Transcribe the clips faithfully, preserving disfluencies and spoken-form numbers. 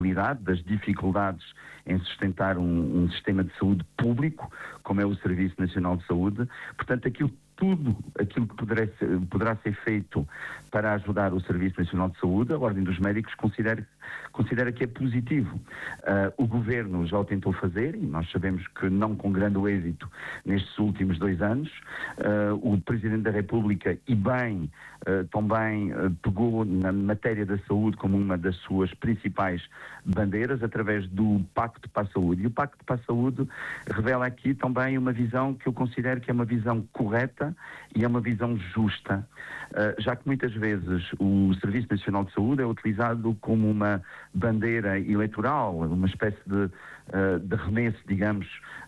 das dificuldades em sustentar um, um sistema de saúde público, como é o Serviço Nacional de Saúde. Portanto, aquilo tudo aquilo que poderá ser, poderá ser feito para ajudar o Serviço Nacional de Saúde, a Ordem dos Médicos considera, considera que é positivo. Uh, o Governo já o tentou fazer, e nós sabemos que não com grande êxito nestes últimos dois anos. Uh, o Presidente da República, e bem, uh, também uh, pegou na matéria da saúde como uma das suas principais bandeiras, através do Pacto para a Saúde. E o Pacto para a Saúde revela aqui também uma visão que eu considero que é uma visão correta e é uma visão justa, uh, já que muitas vezes o Serviço Nacional de Saúde é utilizado como uma bandeira eleitoral, uma espécie de, uh, de remesso, digamos,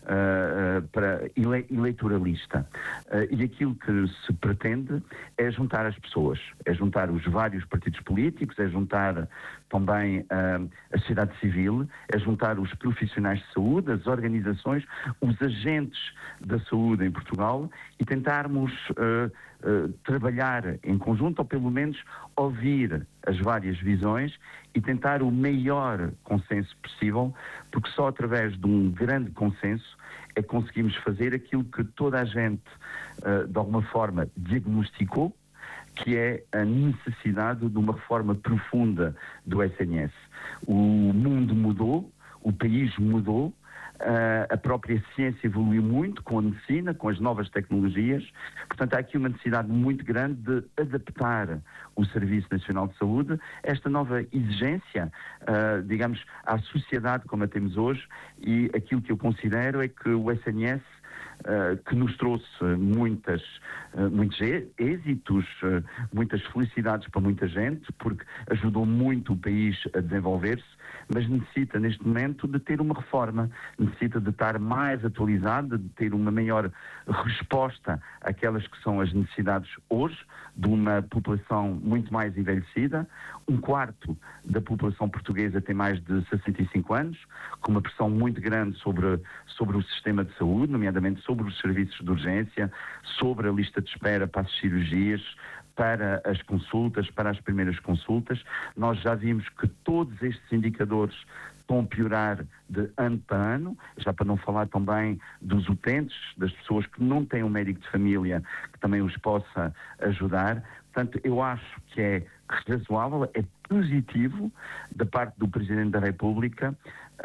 uh, uh, para ele eleitoralista. Uh, e aquilo que se pretende é juntar as pessoas, é juntar os vários partidos políticos, é juntar também uh, a sociedade civil, é juntar os profissionais de saúde, as organizações, os agentes da saúde em Portugal, e tentarmos uh, uh, trabalhar em conjunto, ou pelo menos ouvir as várias visões e tentar o maior consenso possível, porque só através de um grande consenso é que conseguimos fazer aquilo que toda a gente, uh, de alguma forma, diagnosticou, que é a necessidade de uma reforma profunda do S N S. O mundo mudou, o país mudou, Uh, a própria ciência evoluiu muito com a medicina, com as novas tecnologias. Portanto, há aqui uma necessidade muito grande de adaptar o Serviço Nacional de Saúde a esta nova exigência, uh, digamos, à sociedade como a temos hoje, e aquilo que eu considero é que o S N S, Uh, que nos trouxe muitas, uh, muitos êxitos, uh, muitas felicidades para muita gente, porque ajudou muito o país a desenvolver-se, mas necessita neste momento de ter uma reforma, necessita de estar mais atualizada, de ter uma maior resposta àquelas que são as necessidades hoje de uma população muito mais envelhecida. Um quarto da população portuguesa tem mais de sessenta e cinco anos, com uma pressão muito grande sobre, sobre o sistema de saúde, nomeadamente sobre os serviços de urgência, sobre a lista de espera para as cirurgias, para as consultas, para as primeiras consultas. Nós já vimos que todos estes indicadores estão a piorar de ano para ano, já para não falar também dos utentes, das pessoas que não têm um médico de família que também os possa ajudar. Portanto, eu acho que é razoável, é positivo da parte do Presidente da República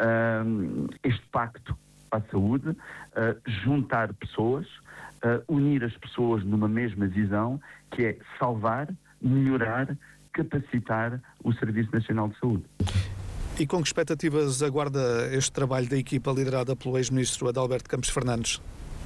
um, este pacto para a saúde, uh, juntar pessoas, uh, unir as pessoas numa mesma visão, que é salvar, melhorar, capacitar o Serviço Nacional de Saúde. E com que expectativas aguarda este trabalho da equipa liderada pelo ex-ministro Adalberto Campos Fernandes?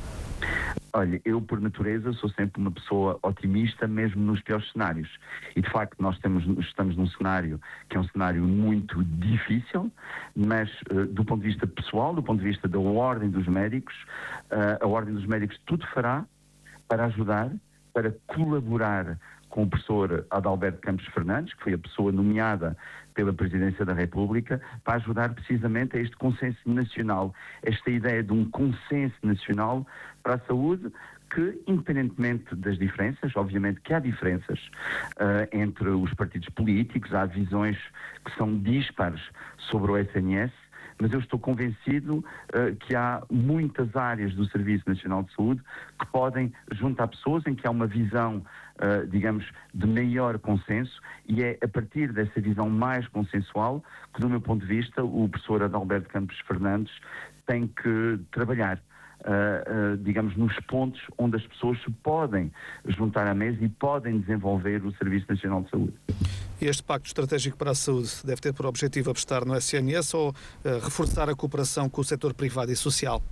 Olha, eu por natureza sou sempre uma pessoa otimista, mesmo nos piores cenários. E de facto nós temos, estamos num cenário que é um cenário muito difícil, mas uh, do ponto de vista pessoal, do ponto de vista da Ordem dos Médicos, uh, a Ordem dos Médicos tudo fará para ajudar, para colaborar com o professor Adalberto Campos Fernandes, que foi a pessoa nomeada pela Presidência da República, para ajudar precisamente a este consenso nacional, esta ideia de um consenso nacional para a saúde, que, independentemente das diferenças, obviamente que há diferenças uh, entre os partidos políticos, há visões que são dispares sobre o S N S, mas eu estou convencido uh, que há muitas áreas do Serviço Nacional de Saúde que podem juntar pessoas, em que há uma visão, uh, digamos, de maior consenso, e é a partir dessa visão mais consensual que, do meu ponto de vista, o professor Adalberto Campos Fernandes tem que trabalhar. Uh, uh, digamos, nos pontos onde as pessoas se podem juntar à mesa e podem desenvolver o Serviço Nacional de Saúde. Este Pacto Estratégico para a Saúde deve ter por objetivo apostar no S N S ou uh, reforçar a cooperação com o setor privado e social?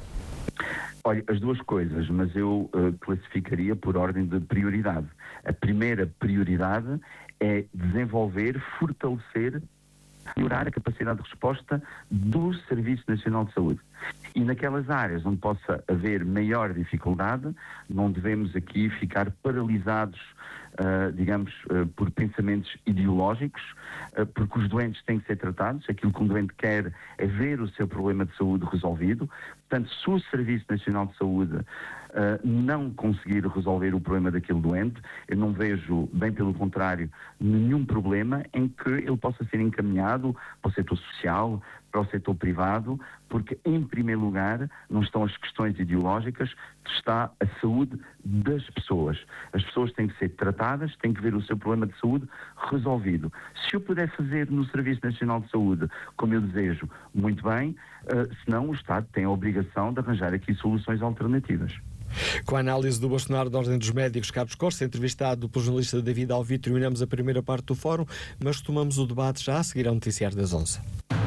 Olha, as duas coisas, mas eu uh, classificaria por ordem de prioridade. A primeira prioridade é desenvolver, fortalecer, melhorar a capacidade de resposta do Serviço Nacional de Saúde. E naquelas áreas onde possa haver maior dificuldade, não devemos aqui ficar paralisados, uh, digamos, uh, por pensamentos ideológicos, uh, porque os doentes têm que ser tratados. Aquilo que um doente quer é ver o seu problema de saúde resolvido. Portanto, se o Serviço Nacional de Saúde não conseguir resolver o problema daquele doente. Eu não vejo, bem pelo contrário, nenhum problema em que ele possa ser encaminhado para o setor social, para o setor privado, porque, em primeiro lugar, não estão as questões ideológicas, está a saúde das pessoas. As pessoas têm que ser tratadas, têm que ver o seu problema de saúde resolvido. Se eu puder fazer no Serviço Nacional de Saúde, como eu desejo, muito bem, uh, senão o Estado tem a obrigação de arranjar aqui soluções alternativas. Com a análise do bastonário da Ordem dos Médicos, Carlos Costa, entrevistado pelo jornalista David Alvito, terminamos a primeira parte do fórum, mas tomamos o debate já a seguir ao noticiário das onze.